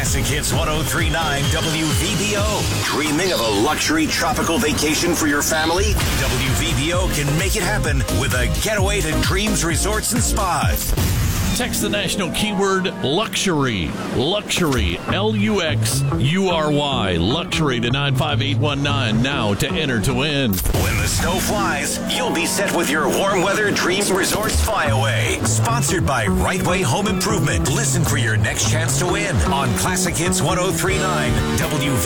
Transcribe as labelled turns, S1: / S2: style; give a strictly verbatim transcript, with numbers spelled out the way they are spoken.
S1: Classic Hits one oh three point nine W V B O. Dreaming of a luxury tropical vacation for your family? W V B O can make it happen with a getaway to Dreams Resorts and Spas.
S2: Text the national keyword luxury. Luxury. L U X U R Y. Luxury to nine five eight one nine now to enter to win.
S1: When the snow flies, you'll be set with your warm weather Dreams Resorts Flyaway. Sponsored by Right Way Home Improvement. Listen for your next chance to win on Classic Hits one oh three point nine W V B O.